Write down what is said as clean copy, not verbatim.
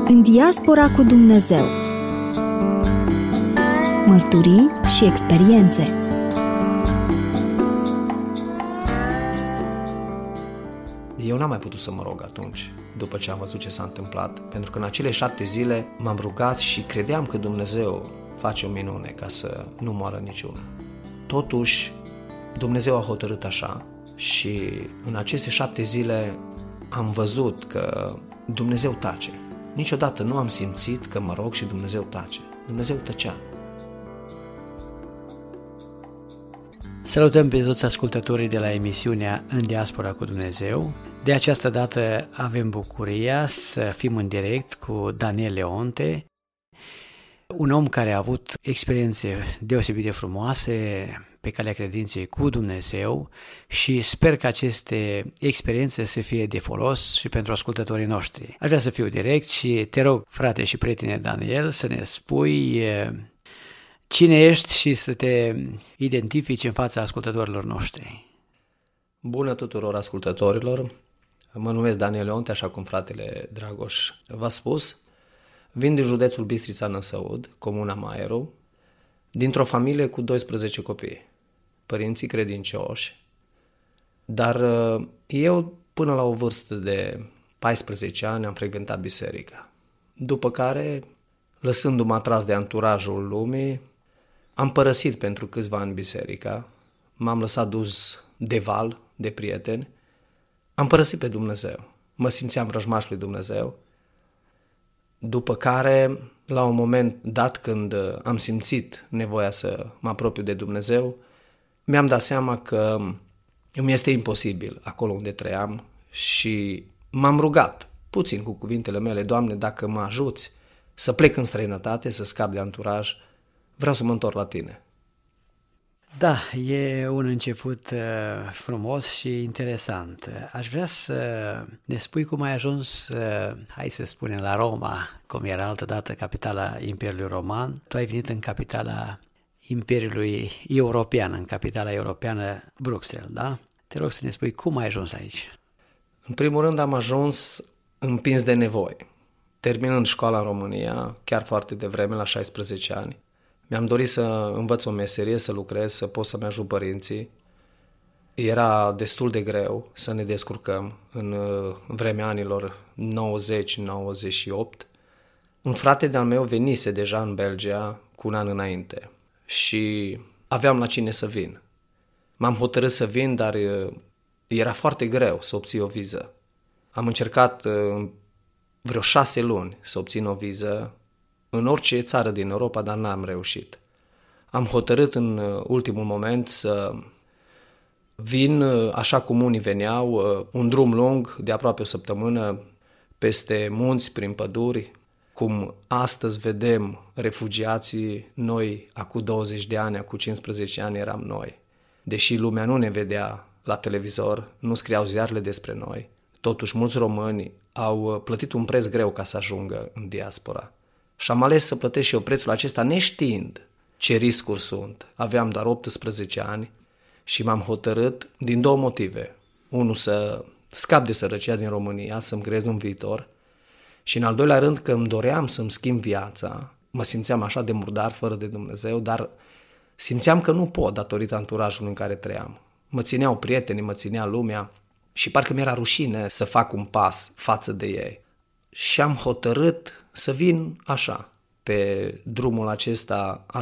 În diaspora cu Dumnezeu. Mărturii și experiențe. Eu n-am mai putut să mă rog atunci, după ce am văzut ce s-a întâmplat, pentru că în acele 7 zile m-am rugat și credeam că Dumnezeu face o minune ca să nu moară niciunul. Totuși, Dumnezeu a hotărât așa și în aceste 7 zile am văzut că Dumnezeu tace. Niciodată nu am simțit că mă rog și Dumnezeu tace. Dumnezeu tăcea. Salutăm pe toți ascultătorii de la emisiunea În diaspora cu Dumnezeu. De această dată avem bucuria să fim în direct cu Daniel Leonte, un om care a avut experiențe deosebit de frumoase pe calea credinței cu Dumnezeu și sper că aceste experiențe să fie de folos și pentru ascultătorii noștri. Aș vrea să fiu direct și te rog, frate și prietene Daniel, să ne spui cine ești și să te identifici în fața ascultătorilor noștri. Bună tuturor ascultătorilor! Mă numesc Daniel Leonte, așa cum fratele Dragoș v-a spus. Vin din județul Bistrița Năsăud, comuna Maieru, dintr-o familie cu 12 copii, părinții credincioși, dar eu până la o vârstă de 14 ani am frecventat biserica. După care, lăsându-mă atras de anturajul lumii, am părăsit pentru câțiva ani biserica, m-am lăsat dus de val, de prieteni, am părăsit pe Dumnezeu, mă simțeam vrăjmaș lui Dumnezeu, după care, la un moment dat când am simțit nevoia să mă apropiu de Dumnezeu, mi-am dat seama că îmi este imposibil acolo unde trăiam și m-am rugat, puțin cu cuvintele mele, Doamne, dacă mă ajuți să plec în străinătate, să scap de anturaj, vreau să mă întorc la Tine. Da, e un început frumos și interesant. Aș vrea să ne spui cum ai ajuns, hai să spunem, la Roma, cum era altădată capitala Imperiului Roman. Tu ai venit în capitala Imperiului European, în capitala europeană Bruxelles, da? Te rog să ne spui cum ai ajuns aici. În primul rând am ajuns împins de nevoi. Terminând școala în România, chiar foarte devreme, la 16 ani, mi-am dorit să învăț o meserie, să lucrez, să pot să-mi ajut părinții. Era destul de greu să ne descurcăm în vremea anilor 90-98. Un frate de-al meu venise deja în Belgia cu un an înainte și aveam la cine să vin. M-am hotărât să vin, dar era foarte greu să obții o viză. Am încercat vreo 6 luni să obțin o viză în orice țară din Europa, dar n-am reușit. Am hotărât în ultimul moment să vin, așa cum unii veneau, un drum lung de aproape o săptămână, peste munți, prin păduri, cum astăzi vedem refugiații, noi, acum 20 de ani, acum 15 ani eram noi. Deși lumea nu ne vedea la televizor, nu scriau ziarele despre noi, totuși mulți români au plătit un preț greu ca să ajungă în diaspora. Și am ales să plătesc și eu prețul acesta neștiind ce riscuri sunt. Aveam doar 18 ani și m-am hotărât din 2 motive. Unul, să scap de sărăcia din România, să-mi creez un viitor și în al doilea rând că îmi doream să-mi schimb viața. Mă simțeam așa de murdar, fără de Dumnezeu, dar simțeam că nu pot datorită anturajului în care trăiam. Mă țineau prietenii, mă ținea lumea și parcă mi-era rușine să fac un pas față de ei. Și am hotărât să vin așa, pe drumul acesta al